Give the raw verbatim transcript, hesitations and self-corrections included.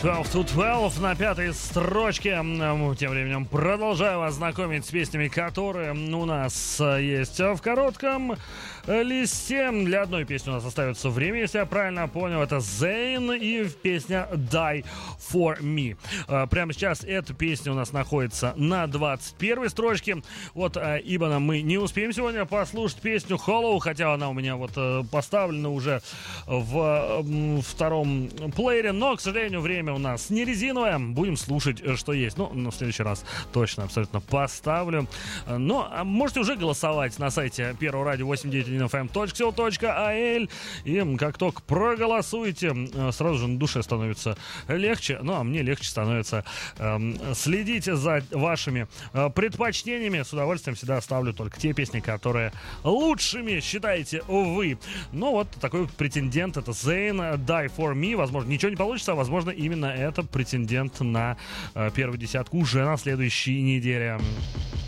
двенадцать to двенадцать на пятой строчке. Тем временем продолжаю вас знакомить с песнями, которые у нас есть в коротком листе. Для одной песни у нас остается время, если я правильно понял. Это Zayn и песня Die For Me. Прямо сейчас эта песня у нас находится на двадцать первой строчке. Вот Ибана мы не успеем сегодня послушать песню Hollow, хотя она у меня вот поставлена уже в втором плеере, но, к сожалению, время у нас не резиновое. Будем слушать, что есть. Ну, в следующий раз точно, абсолютно поставлю. Но можете уже голосовать на сайте Первого радио восемь девять один эф эм точка си о точка эй эл. И как только проголосуете, сразу же на душе становится легче. Ну, а мне легче становится э, следить за вашими э, предпочтениями. С удовольствием всегда ставлю только те песни, которые лучшими считаете вы. Ну, вот такой претендент — это Zayn, Die For Me. Возможно, ничего не получится, а возможно, именно это претендент на э, первую десятку уже на следующей неделе.